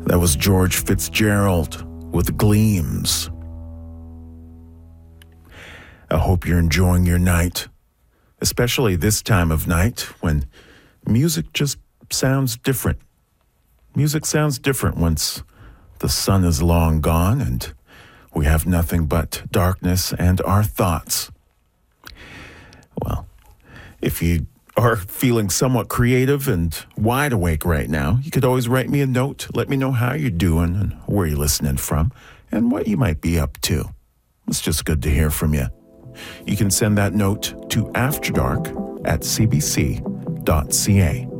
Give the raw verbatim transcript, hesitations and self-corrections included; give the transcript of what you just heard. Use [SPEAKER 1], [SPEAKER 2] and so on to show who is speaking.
[SPEAKER 1] That was George Fitzgerald with Gleams. I hope you're enjoying your night, especially this time of night when music just sounds different. Music sounds different once the sun is long gone and we have nothing but darkness and our thoughts. Well, if you are feeling somewhat creative and wide awake right now, you could always write me a note. Let me know how you're doing and where you're listening from and what you might be up to. It's just good to hear from you. You can send that note to afterdark at c b c dot c a.